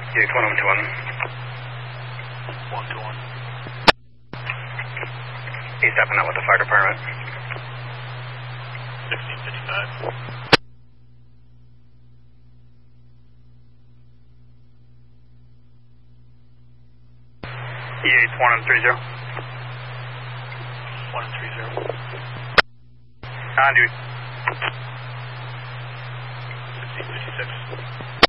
EX 1121. 121. He's stepping out with the fire department. 1655. EH 130. 130. On duty. 1656.